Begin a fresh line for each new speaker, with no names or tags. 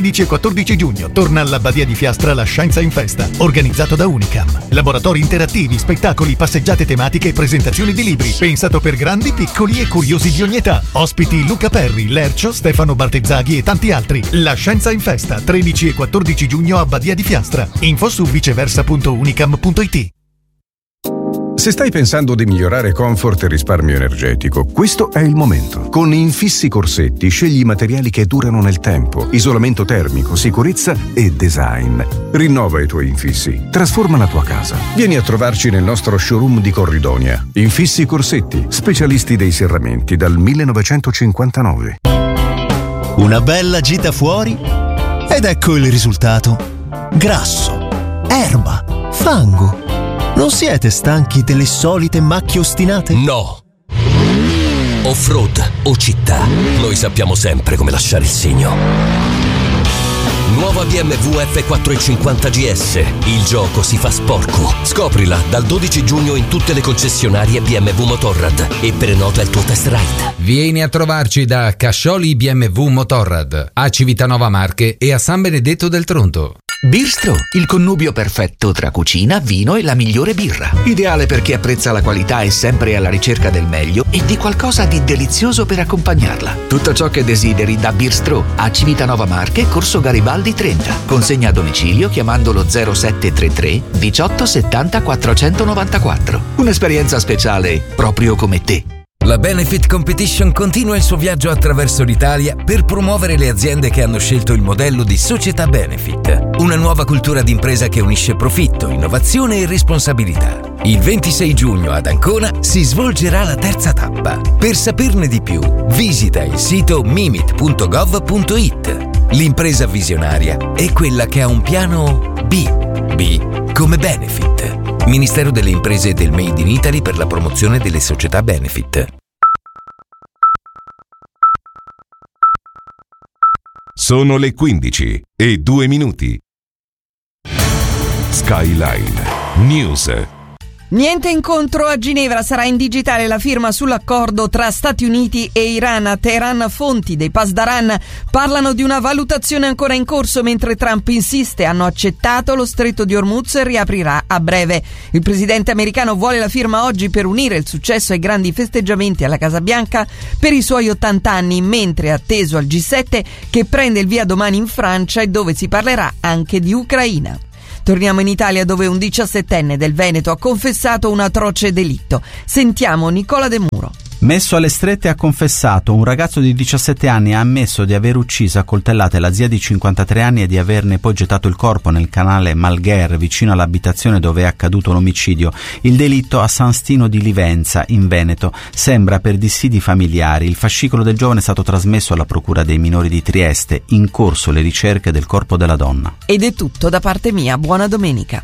13 e 14 giugno torna all'Abbadia di Fiastra la Scienza in Festa, organizzato da Unicam. Laboratori interattivi, spettacoli, passeggiate tematiche e presentazioni di libri, pensato per grandi, piccoli e curiosi di ogni età. Ospiti Luca Perri, Lercio, Stefano Bartezzaghi e tanti altri. La Scienza in Festa, 13 e 14 giugno, Abbadia di Fiastra. Info su viceversa.unicam.it.
Se stai pensando di migliorare comfort e risparmio energetico, questo è il momento. Con Infissi Corsetti scegli materiali che durano nel tempo, isolamento termico, sicurezza e design. Rinnova i tuoi infissi, trasforma la tua casa. Vieni a trovarci nel nostro showroom di Corridonia. Infissi Corsetti, specialisti dei serramenti dal 1959.
Una bella gita fuori ed ecco il risultato. Grasso, erba, fango. Non siete stanchi delle solite macchie ostinate?
No! Off-road o città, noi sappiamo sempre come lasciare il segno. Nuova BMW F450 GS. Il gioco si fa sporco. Scoprila dal 12 giugno in tutte le concessionarie BMW Motorrad e prenota il tuo test ride.
Vieni a trovarci da Cascioli BMW Motorrad, a Civitanova Marche e a San Benedetto del Tronto.
Bistro, il connubio perfetto tra cucina, vino e la migliore birra. Ideale per chi apprezza la qualità e sempre alla ricerca del meglio e di qualcosa di delizioso per accompagnarla. Tutto ciò che desideri da Bistro a Civitanova Marche, Corso Garibaldi 30. Consegna a domicilio chiamandolo 0733 18 70 494. Un'esperienza speciale proprio come te.
La Benefit Competition continua il suo viaggio attraverso l'Italia per promuovere le aziende che hanno scelto il modello di società Benefit, una nuova cultura d'impresa che unisce profitto, innovazione e responsabilità. Il 26 giugno ad Ancona si svolgerà la terza tappa. Per saperne di più, visita il sito mimit.gov.it. L'impresa visionaria è quella che ha un piano B. B come Benefit. Ministero delle Imprese e del Made in Italy per la promozione delle società Benefit.
Sono le 15:02. Skyline News.
Niente incontro a Ginevra, sarà in digitale la firma sull'accordo tra Stati Uniti e Iran. A Teheran fonti dei Pasdaran parlano di una valutazione ancora in corso, mentre Trump insiste, hanno accettato, lo stretto di Hormuz riaprirà a breve. Il presidente americano vuole la firma oggi per unire il successo ai grandi festeggiamenti alla Casa Bianca per i suoi 80 anni, mentre è atteso al G7 che prende il via domani in Francia e dove si parlerà anche di Ucraina. Torniamo in Italia, dove un 17enne del Veneto ha confessato un atroce delitto. Sentiamo Nicola De Muro.
Messo alle strette ha confessato. Un ragazzo di 17 anni ha ammesso di aver ucciso a coltellate la zia di 53 anni e di averne poi gettato il corpo nel canale Malgher, vicino all'abitazione dove è accaduto l'omicidio. Il delitto a San Stino di Livenza, in Veneto, sembra per dissidi familiari. Il fascicolo del giovane è stato trasmesso alla Procura dei minori di Trieste, in corso le ricerche del corpo della donna.
Ed è tutto da parte mia, buona domenica.